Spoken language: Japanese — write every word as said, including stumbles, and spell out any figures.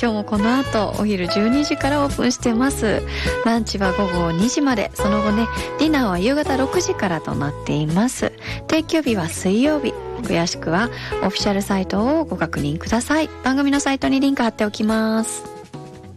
今日もこの後お昼じゅうにじからオープンしてます。ランチは午後にじまで、その後ねディナーは夕方ろくじからとなっています。定休日は水曜日。詳しくはオフィシャルサイトをご確認ください。番組のサイトにリンク貼っておきます。